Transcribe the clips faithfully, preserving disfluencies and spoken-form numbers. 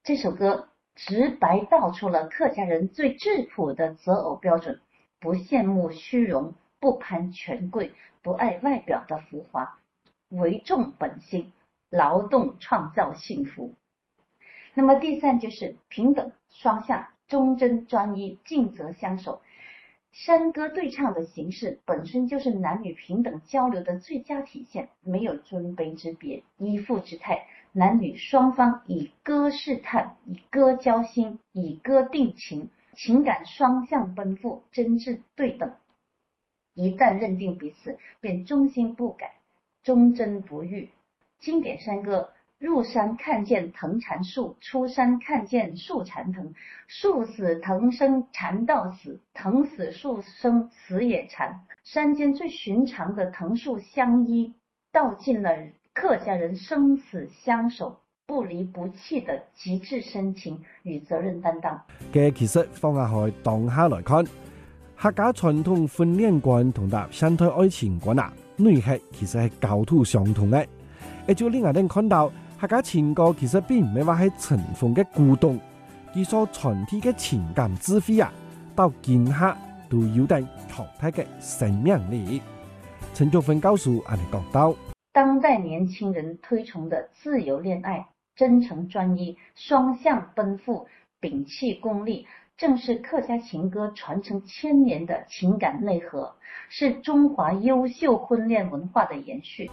这首歌直白道出了客家人最质朴的择偶标准：不羡慕虚荣，不攀权贵，不爱外表的浮华，唯重本心，劳动创造幸福。那么第三就是平等、双向、忠贞、专一、尽责相守。山歌对唱的形式本身就是男女平等交流的最佳体现，没有尊卑之别、依附之态，男女双方以歌试探，以歌交心，以歌定情，情感双向奔赴，真挚对等。一旦认定彼此，便忠心不改，忠贞不渝。经典山歌：入山看见藤缠树，出山看见树缠藤。树死藤生，缠到死；藤死树生，死也缠。山间最寻常的藤树相依，道尽了客家人生死相守、不离不弃的极致深情与责任担当。 嘅其實放下去當下來看，客家傳統婚戀觀同搭現代愛情觀啊，內核其實係高度相同嘅。而就另外人看到，客家情歌其實並唔係話係塵封嘅古董，佢所傳遞嘅情感智慧啊，到今刻都有待淘汰嘅生命力。陳竹芬教授安尼講到： 當代年輕人推崇的自由戀愛、真誠專一、雙向奔赴、摒棄功利，正是客家情歌傳承千年的情感內核，是中華優秀婚戀文化的延續。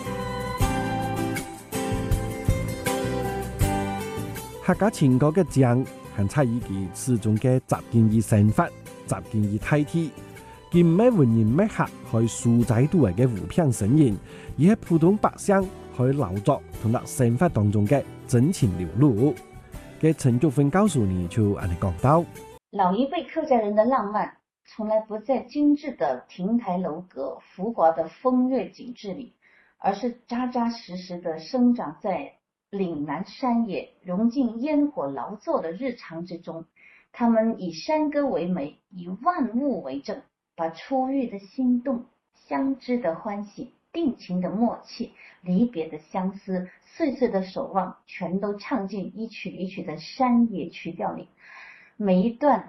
客家情歌嘅正係差異佢始終嘅習慣於生活、習慣於態度，佢唔係文言咩客去數載度嘅互評聲音，而係普通百姓去勞作同埋生活當中嘅真情流露。嘅陳竹芬教授呢就安尼講到： 老一輩客家人的浪漫，從來不在精緻的亭台樓閣、浮華的風月景致裏，而是扎扎實實的生長在嶺南山野，融進煙火勞作的日常之中。他們以山歌為媒，以萬物為證，把初遇的心動、相知的歡喜、定情的默契、離別的相思、歲歲的守望，全都唱進一曲一曲的山野曲調裏。每一段